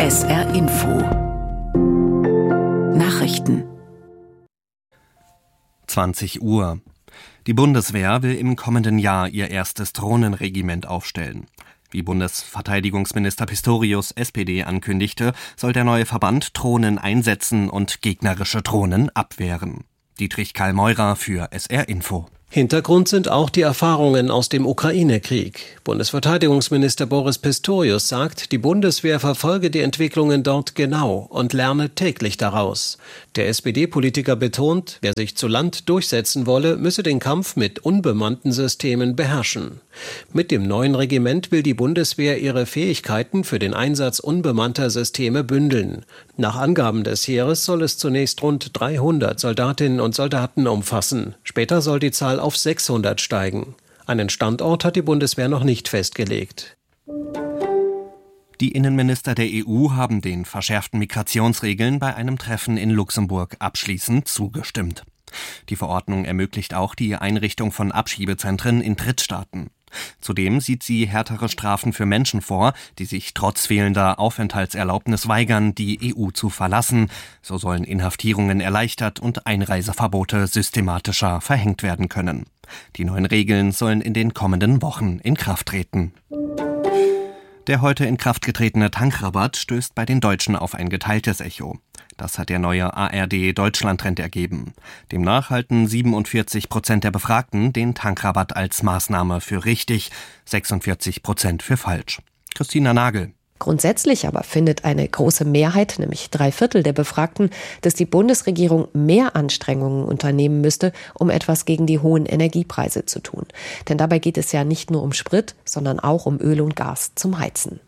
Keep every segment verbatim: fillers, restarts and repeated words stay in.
S R Info Nachrichten zwanzig Uhr. Die Bundeswehr will im kommenden Jahr ihr erstes Drohnenregiment aufstellen. Wie Bundesverteidigungsminister Pistorius, S P D, ankündigte, soll der neue Verband Drohnen einsetzen und gegnerische Drohnen abwehren. Dietrich Karl Meurer für S R Info. Hintergrund sind auch die Erfahrungen aus dem Ukraine-Krieg. Bundesverteidigungsminister Boris Pistorius sagt, die Bundeswehr verfolge die Entwicklungen dort genau und lerne täglich daraus. Der S P D-Politiker betont, wer sich zu Land durchsetzen wolle, müsse den Kampf mit unbemannten Systemen beherrschen. Mit dem neuen Regiment will die Bundeswehr ihre Fähigkeiten für den Einsatz unbemannter Systeme bündeln. Nach Angaben des Heeres soll es zunächst rund dreihundert Soldatinnen und Soldaten umfassen. Später soll die Zahl auf sechshundert steigen. Einen Standort hat die Bundeswehr noch nicht festgelegt. Die Innenminister der E U haben den verschärften Migrationsregeln bei einem Treffen in Luxemburg abschließend zugestimmt. Die Verordnung ermöglicht auch die Einrichtung von Abschiebezentren in Drittstaaten. Zudem sieht sie härtere Strafen für Menschen vor, die sich trotz fehlender Aufenthaltserlaubnis weigern, die E U zu verlassen. So sollen Inhaftierungen erleichtert und Einreiseverbote systematischer verhängt werden können. Die neuen Regeln sollen in den kommenden Wochen in Kraft treten. Der heute in Kraft getretene Tankrabatt stößt bei den Deutschen auf ein geteiltes Echo. Das hat der neue A R D-Deutschland-Trend ergeben. Demnach halten siebenundvierzig Prozent der Befragten den Tankrabatt als Maßnahme für richtig, sechsundvierzig Prozent für falsch. Christina Nagel. Grundsätzlich aber findet eine große Mehrheit, nämlich drei Viertel der Befragten, dass die Bundesregierung mehr Anstrengungen unternehmen müsste, um etwas gegen die hohen Energiepreise zu tun. Denn dabei geht es ja nicht nur um Sprit, sondern auch um Öl und Gas zum Heizen.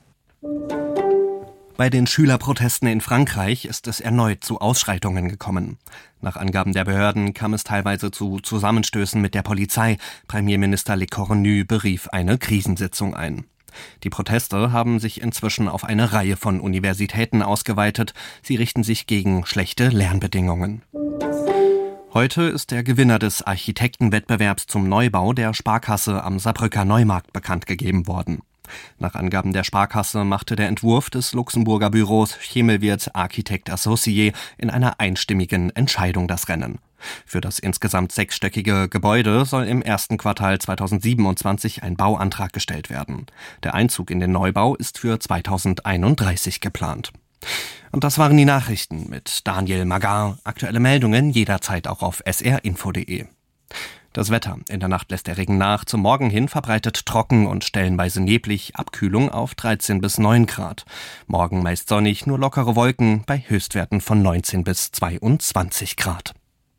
Bei den Schülerprotesten in Frankreich ist es erneut zu Ausschreitungen gekommen. Nach Angaben der Behörden kam es teilweise zu Zusammenstößen mit der Polizei. Premierminister Le Cornu berief eine Krisensitzung ein. Die Proteste haben sich inzwischen auf eine Reihe von Universitäten ausgeweitet. Sie richten sich gegen schlechte Lernbedingungen. Heute ist der Gewinner des Architektenwettbewerbs zum Neubau der Sparkasse am Saarbrücker Neumarkt bekannt gegeben worden. Nach Angaben der Sparkasse machte der Entwurf des Luxemburger Büros Chemelwirt Architect Associé in einer einstimmigen Entscheidung das Rennen. Für das insgesamt sechsstöckige Gebäude soll im ersten Quartal zweitausendsiebenundzwanzig ein Bauantrag gestellt werden. Der Einzug in den Neubau ist für zweitausendeinunddreißig geplant. Und das waren die Nachrichten mit Daniel Magar. Aktuelle Meldungen jederzeit auch auf s r info punkt d e. Das Wetter. In der Nacht lässt der Regen nach. Zum Morgen hin verbreitet trocken und stellenweise neblig. Abkühlung auf dreizehn bis neun Grad. Morgen meist sonnig, nur lockere Wolken bei Höchstwerten von neunzehn bis zweiundzwanzig Grad.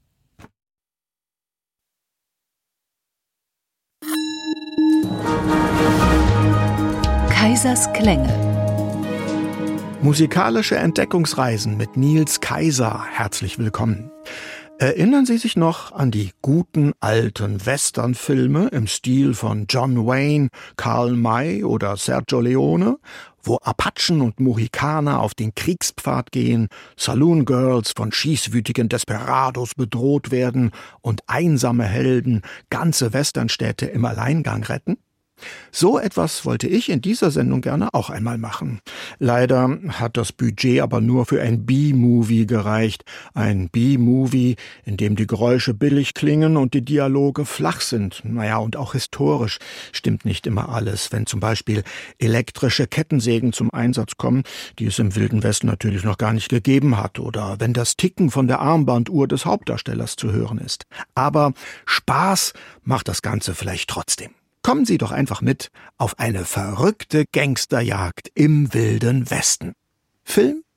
Kaisers Klänge. Musikalische Entdeckungsreisen mit Niels Kaiser. Herzlich willkommen. Erinnern Sie sich noch an die guten alten Westernfilme im Stil von John Wayne, Karl May oder Sergio Leone, wo Apachen und Mohikaner auf den Kriegspfad gehen, Saloon Girls von schießwütigen Desperados bedroht werden und einsame Helden ganze Westernstädte im Alleingang retten? So etwas wollte ich in dieser Sendung gerne auch einmal machen. Leider hat das Budget aber nur für ein B-Movie gereicht. Ein B-Movie, in dem die Geräusche billig klingen und die Dialoge flach sind. Naja, und auch historisch stimmt nicht immer alles. Wenn zum Beispiel elektrische Kettensägen zum Einsatz kommen, die es im Wilden Westen natürlich noch gar nicht gegeben hat. Oder wenn das Ticken von der Armbanduhr des Hauptdarstellers zu hören ist. Aber Spaß macht das Ganze vielleicht trotzdem. Kommen Sie doch einfach mit auf eine verrückte Gangsterjagd im Wilden Westen. Film